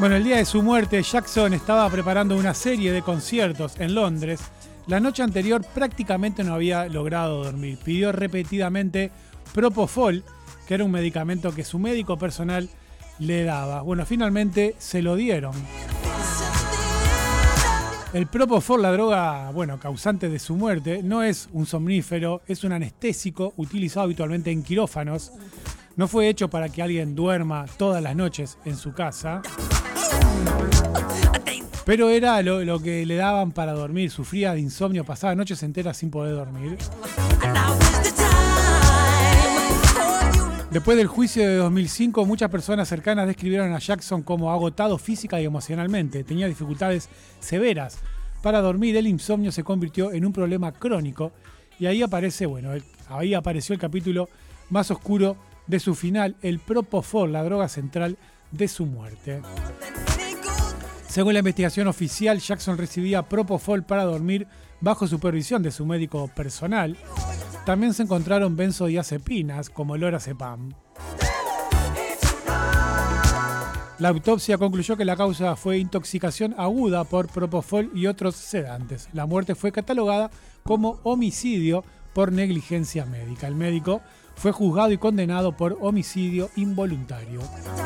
Bueno, el día de su muerte, Jackson estaba preparando una serie de conciertos en Londres. La noche anterior prácticamente no había logrado dormir. Pidió repetidamente Propofol, que era un medicamento que su médico personal le daba. Bueno, finalmente se lo dieron. El Propofol, la droga, causante de su muerte, no es un somnífero, es un anestésico utilizado habitualmente en quirófanos. No fue hecho para que alguien duerma todas las noches en su casa. Pero era lo que le daban para dormir. Sufría de insomnio, pasaba noches enteras sin poder dormir. Después del juicio de 2005, muchas personas cercanas describieron a Jackson como agotado física y emocionalmente. Tenía dificultades severas para dormir. El insomnio se convirtió en un problema crónico. Y ahí apareció el capítulo más oscuro de su final, el Propofol, la droga central de su muerte. Según la investigación oficial, Jackson recibía Propofol para dormir bajo supervisión de su médico personal. También se encontraron benzodiazepinas como el lorazepam. La autopsia concluyó que la causa fue intoxicación aguda por Propofol y otros sedantes. La muerte fue catalogada como homicidio por negligencia médica. El médico fue juzgado y condenado por homicidio involuntario.